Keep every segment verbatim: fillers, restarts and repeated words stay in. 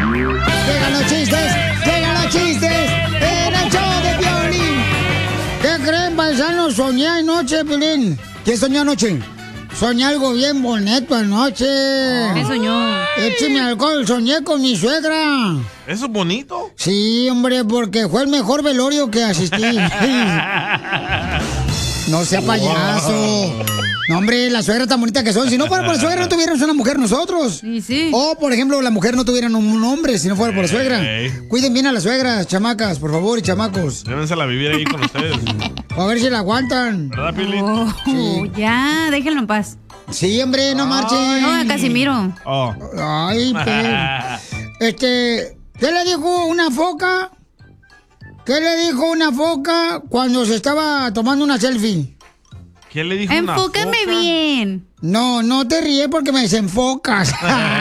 Llegan los chistes, llegan los chistes en el show de Piolín. ¿Qué creen, paisanos? Soñé anoche, Piolín. ¿Qué soñó anoche? Soñé algo bien bonito anoche. ¿Qué soñó? Écheme alcohol, soñé con mi suegra. ¿Eso es bonito? Sí, hombre, porque fue el mejor velorio que asistí. No sea payaso. No, hombre, la suegra tan bonita que son. Si no fuera por la suegra, no tuviéramos una mujer nosotros. Sí, sí. O, por ejemplo, la mujer no tuviera un hombre si no fuera por la suegra. Ey. Cuiden bien a las suegras, chamacas, por favor, y chamacos. Llévensela a vivir ahí con ustedes. A ver si la aguantan. ¿Verdad, Piolín? Oh, Sí. ya, déjenlo en paz. Sí, hombre, no marchen. No, a Casimiro. Oh. Ay, pe... Este... ¿Qué le dijo una foca? ¿Qué le dijo una foca cuando se estaba tomando una selfie? ¿Qué le dijo una Enfócame foca? bien. No, no te ríes porque me desenfocas.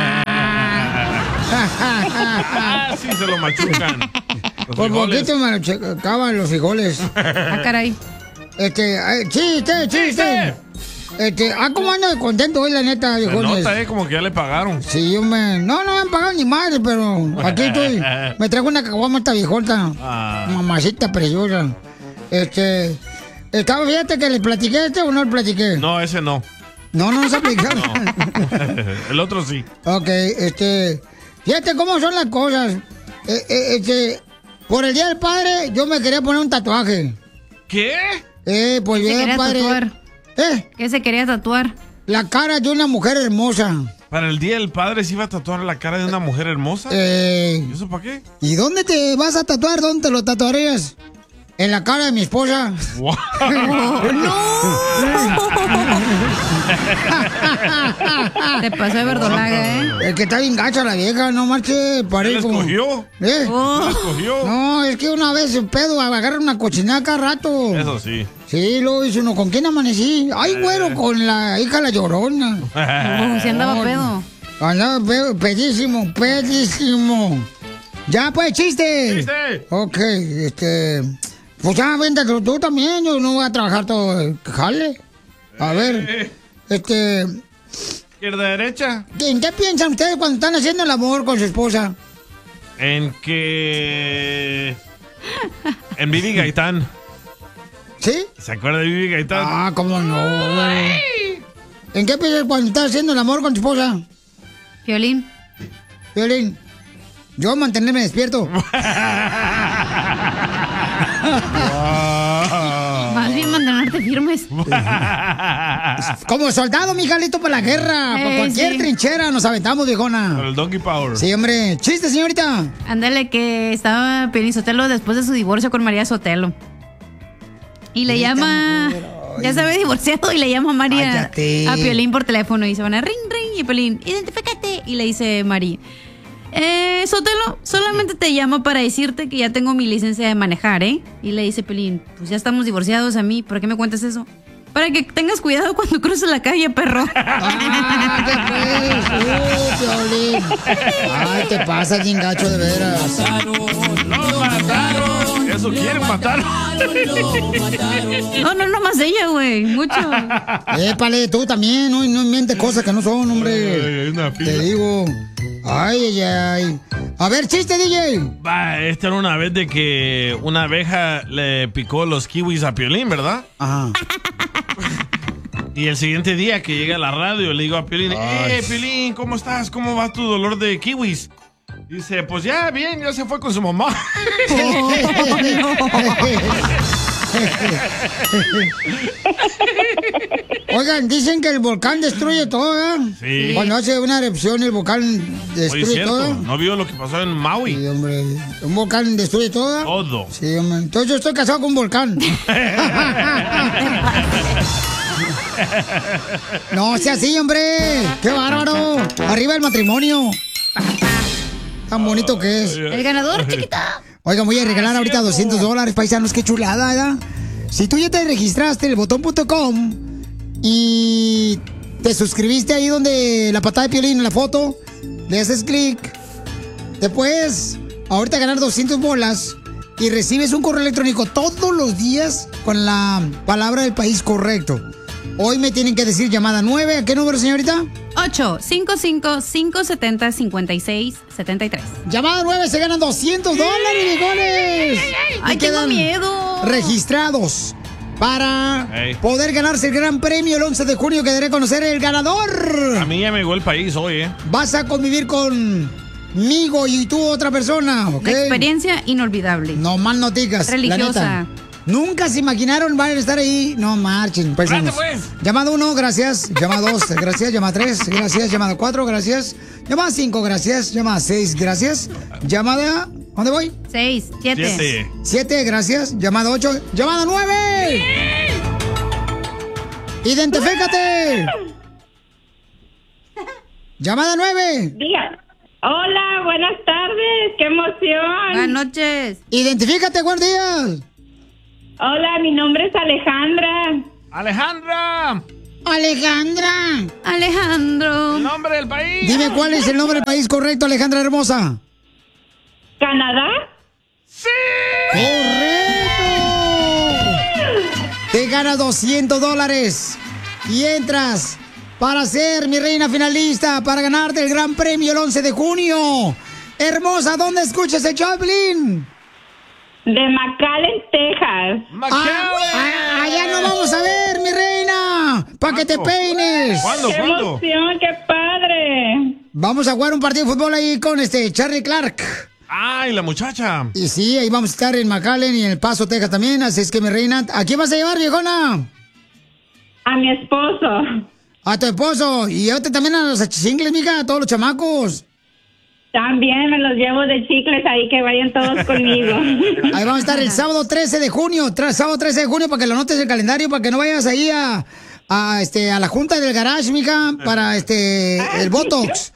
Ah, sí, se lo machucan. Los Por frijoles. poquito me acaban los frijoles. Ah, caray. Este, eh, chiste, chiste. Este, ah, cómo ando de contento hoy, la neta, Se viejones. nota, eh, como que ya le pagaron. Sí, yo me... No, no me han pagado ni madre, pero aquí estoy. Me traigo una caguama esta viejota. Ah. Mamacita preciosa. Este... Estaba, fíjate que le platiqué este o no le platiqué. No, ese no. No, no nos aplicaron. El otro sí. Ok, este... Fíjate cómo son las cosas. Eh, eh, este... Por el Día del Padre, yo me quería poner un tatuaje. ¿Qué? Eh, pues Se el Día quería del Padre... tatuar. ¿Eh? ¿Qué se quería tatuar? La cara de una mujer hermosa. ¿Para el Día del Padre se iba a tatuar la cara de una mujer hermosa? Eh... ¿Y eso para qué? ¿Y dónde te vas a tatuar? ¿Dónde te lo tatuarías? En la cara de mi esposa. Wow. Te pasó de verdolaga, ¿eh? Es que está bien gacha la vieja, no marche, ¿Él parece como... escogió? ¿Eh? Oh. ¿Él escogió? No, es que una vez pedo agarra una cochinada cada rato. Eso sí. Sí, luego dice uno, ¿con quién amanecí? Ay, güero, con la hija la llorona. Oh, se andaba pedo. Andaba pedo, pedísimo, pedísimo. Ya, pues, chiste. ¡Chiste! Ok, este... Pues ya, véntatelo tú también, yo no voy a trabajar todo el jale. A ver, este... ¿Izquierda, derecha? ¿En qué piensan ustedes cuando están haciendo el amor con su esposa? En que... En Vivi Gaitán. ¿Sí? ¿Se acuerda de Vivi Gaitán? Ah, cómo no, güey. ¿En qué piensas cuando estás haciendo el amor con tu esposa? Violín. Violín. Yo mantenerme despierto. Más bien mantenerte firmes. Como soldado, mija, listo para la guerra. Eh, Por cualquier sí. trinchera nos aventamos, viejona. Con el Donkey Power. Sí, hombre. Chiste, señorita. Ándale, que estaba Piolín Sotelo después de su divorcio con María Sotelo. Y le Esta llama... mujer, ay. Ya se había divorciado y le llama a María Cállate. a Piolín por teléfono y se van a ring, ring. Y Piolín, identifícate. Y le dice María, eh, Sotelo, solamente te llamo para decirte que ya tengo mi licencia de manejar, ¿eh? Y le dice Piolín, pues ya estamos divorciados a mí, ¿por qué me cuentas eso? Para que tengas cuidado cuando cruces la calle, perro. Ah, ¿qué pues? Uh, Piolín. Ay, te pasa, chingacho, de veras. ¡Lo mataron! Eso quieren matar. No, no, no más ella, güey, mucho. Épale, tú también, no, no inventes cosas que no son, hombre. Ay, hay una fila. Te digo. Ay, ay, ay. A ver, chiste, D J. Va, esta era una vez de que una abeja le picó los kiwis a Piolín, ¿verdad? Ajá. Y el siguiente día que llega a la radio le digo a Piolín, Ay. eh, Piolín, ¿cómo estás? ¿Cómo va tu dolor de kiwis? Dice, pues ya, bien, ya se fue con su mamá. Oigan, dicen que el volcán destruye todo, ¿eh? Sí. Cuando hace una erupción, el volcán Oye, destruye cierto, todo. ¿no vio lo que pasó en Maui? Sí, hombre. ¿Un volcán destruye todo? Todo. Sí, hombre. Entonces yo estoy casado con un volcán. No sea así, hombre. ¡Qué bárbaro! Arriba el matrimonio. Tan bonito que es. El ganador, chiquita. Oigan, voy a regalar ahorita doscientos dólares, paisanos. Qué chulada, ¿verdad? Si tú ya te registraste en el botón punto com y te suscribiste ahí donde la patada de Piolín en la foto, le haces clic, te puedes ahorita ganar doscientas bolas y recibes un correo electrónico todos los días con la palabra del país correcto. Hoy me tienen que decir llamada nueve. ¿A qué número, señorita? ocho cinco cinco, cinco siete cero, cinco seis siete tres. Llamada nueve, se ganan doscientos dólares, viejones. Ay, tengo miedo. Registrados para Hey. poder ganarse el gran premio el once de junio, que daré a conocer el ganador. A mí ya me llegó el país hoy, ¿eh? Vas a convivir conmigo y tú otra persona, ¿ok? Una experiencia inolvidable. No mal noticas. Religiosa. Nunca se imaginaron van a estar ahí. No marchen, paisanos. Pues. Llamada uno, gracias. Llamada dos, gracias. Llamada tres, gracias. Llamada cuatro, gracias. Llamada cinco, gracias. Llamada seis, gracias. Llamada... ¿Dónde voy? Seis, siete. Siete. Siete, gracias. Llamada ocho. Llamada nueve. ¡Identifícate! Llamada nueve. Diga. Hola, buenas tardes, qué emoción. Buenas noches. Identifícate, buenos días. Hola, mi nombre es Alejandra. Alejandra, Alejandra. Alejandro. el nombre del país. Dime cuál es el nombre del país correcto, Alejandra hermosa. ¿Canadá? ¡Correcto! Te ganas doscientos dólares y entras para ser mi reina finalista, para ganarte el gran premio el once de junio. Hermosa, ¿dónde escuchas el Chaplin? De McAllen, Texas. Ah, ah, allá no vamos a ver, mi reina, para que te peines. ¿Cuándo? ¡Qué ¿Cuándo? emoción, qué padre! Vamos a jugar un partido de fútbol ahí con este Charlie Clark. Ay, la muchacha. Y sí, ahí vamos a estar en McAllen y en El Paso, Texas también. Así es que, mi reina, ¿a quién vas a llevar, viejona? A mi esposo. A tu esposo. Y llévate también a los achicingles, mija, a todos los chamacos. También me los llevo de chicles ahí, que vayan todos conmigo. Ahí vamos a estar el sábado trece de junio. Tra- sábado trece de junio, para que lo anotes en el calendario, para que no vayas ahí a, a, este, a la junta del garage, mija, para este el Botox.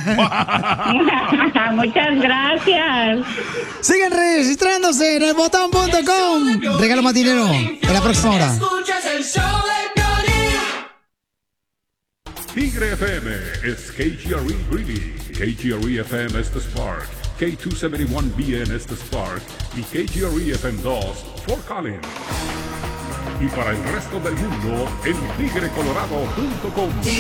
Muchas gracias. Sigan registrándose en el botón punto com. Regalo más dinero en la próxima hora. Escuchas el show de Piolín. Tigre F M es K G R E Greeley, K G R E F M es The Spark, K doscientos setenta y uno B N es The Spark y K G R E F M dos Fort Collins. Y para el resto del mundo en tigre colorado punto com.